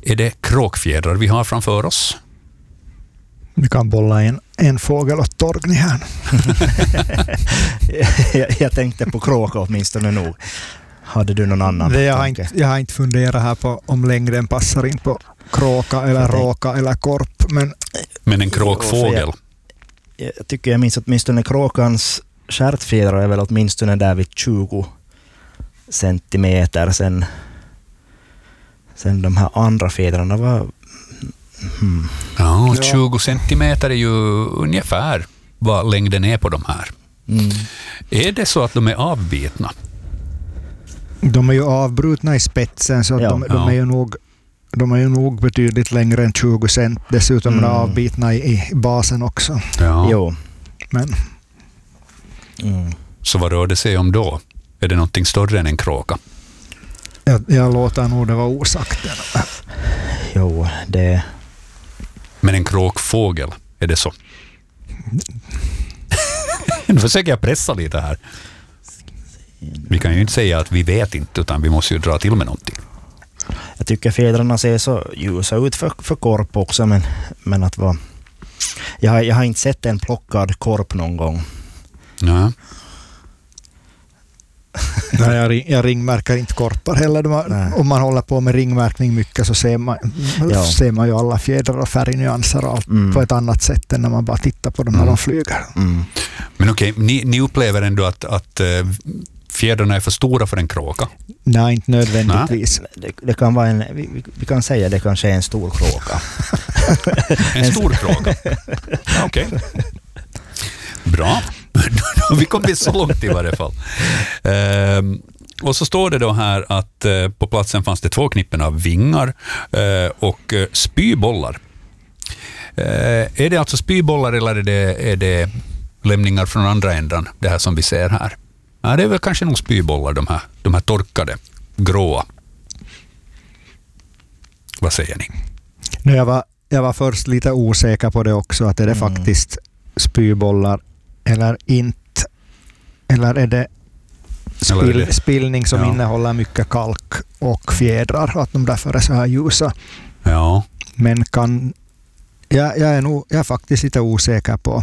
Är det kråkfjädrar vi har framför oss? Vi kan bolla en fågel åt Torgny här. jag tänkte på kråka åtminstone nog. Hade du någon annan? Jag har inte funderat här på om längden passar in på kråka eller råka eller korp. Men en kråkfågel? Jag tycker jag minns åtminstone kråkans stjärtfjädrar är väl åtminstone där vid 20 centimeter. Sen de här andra fjädrarna var... Ja, 20 centimeter är ju ungefär vad längden är på de här. Är det så att de är avbitna? De är ju avbrutna i spetsen så att de är ju nog betydligt längre än 20 cent. Dessutom är de avbitna i basen också. Ja. Jo. Men. Så vad rör det sig om då? Är det någonting större än en kråka? Jag låter nog det vara osagt. Jo, det... Men en kråkfågel, är det så? Nu försöker jag pressa lite här. Vi kan ju inte säga att vi vet inte, utan vi måste ju dra till med någonting. Jag tycker fjädrarna ser så ljusa ut för korp också, men att vara... Jag har inte sett en plockad korp någon gång. Ja. Nej, jag ringmärker inte korpar heller. Om man håller på med ringmärkning mycket så ser man ju alla fjädrar och färgnyanser och allt på ett annat sätt än när man bara tittar på dem när de flyger. Men okej, ni upplever ändå att fjädrarna är för stora för en kråka? Nej, inte nödvändigtvis. Det kan vara vi kan säga det kanske är en stor kråka. En stor kråka? Okej. Bra. Vi kommer så långt i varje fall. Och så står det då här att på platsen fanns det 2 knippen av vingar och spybollar. Är det alltså spybollar eller är det lämningar från andra ändan, det här som vi ser här? Ja, det är väl kanske nog spybollar, de här torkade, gråa. Vad säger ni? Jag var först lite osäker på det också, att är det faktiskt spybollar eller inte, eller är det spillning som innehåller mycket kalk och fjädrar och att de därför är så här ljusa. Ja. Men jag är faktiskt lite osäker på.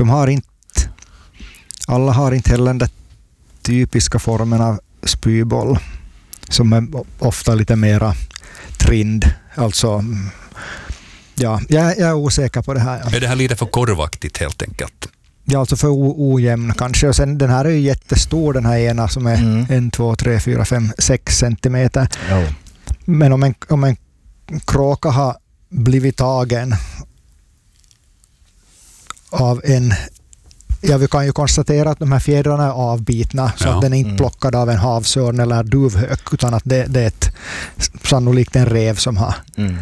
Alla har inte heller den där typiska formen av spyboll som är ofta lite mera trind. Alltså jag är osäker på det här. Ja. Är det här lite för korvaktigt helt enkelt? Ja, alltså för ojämn kanske. Och sen den här är ju jättestor, den här ena som är 1, 2, 3, 4, 5, 6 centimeter. Ja. Men om en kråka har blivit tagen av vi kan ju konstatera att de här fjädrarna är avbitna så att den är inte plockad av en havsörn eller duvhök, utan att det är sannolikt en rev som har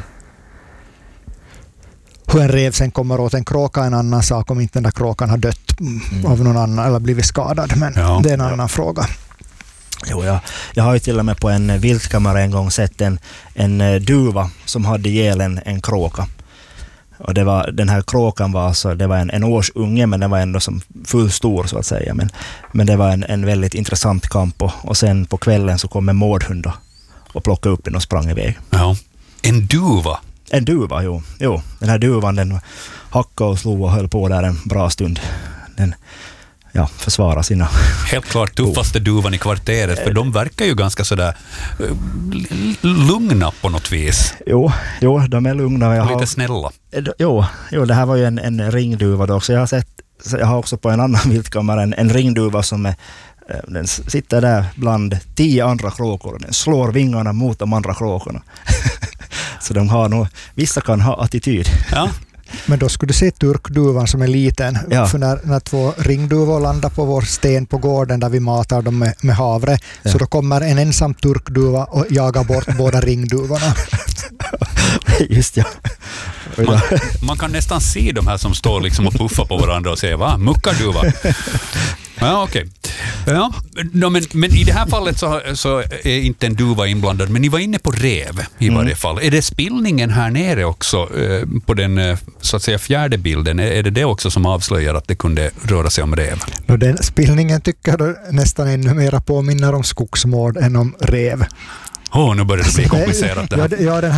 hur en rev sen kommer åt en kråka är en annan sak, om inte den där kråkan har dött av någon annan eller blivit skadad, men det är en annan fråga. Jo, jag har ju till och med på en viltkamera en gång sett en duva som hade ihjäl en kråka. Och den här kråkan var alltså, det var en årsunge, men den var ändå som full stor så att säga. Men det var en väldigt intressant kamp, och sen på kvällen så kom en mårdhund och plockade upp den och sprang iväg. Ja. En duva? En duva, jo. Den här duvan, den hackade och slog och höll på där en bra stund. Den försvara sina... Helt klart tuffaste duvan i kvarteret, för de verkar ju ganska sådär lugna på något vis. Jo, de är lugna. Lite snälla. Jo, det här var ju en ringduva då också. Jag har också på en annan viltkamera en ringduva som den sitter där bland 10 andra kråkor. Den slår vingarna mot de andra kråkorna. Så de har nog, vissa kan ha attityd. Ja. Men då skulle du se turkduvan som är liten. Ja. För när 2 ringduvor landar på vår sten på gården där vi matar dem med havre, så då kommer en ensam turkduva och jagar bort båda ringduvorna. Just ja. Man kan nästan se de här som står liksom och puffar på varandra och säger, va? Muckarduva? Ja, okej. Ja, men i det här fallet så är inte en duva inblandad, men ni var inne på rev i varje fall. Är det spillningen här nere också på den så att säga fjärde bilden? Är det också som avslöjar att det kunde röra sig om rev? Den spillningen tycker jag nästan ännu mer påminner om skogsmård än om rev. Nu börjar det bli komplicerat det här. Ja, den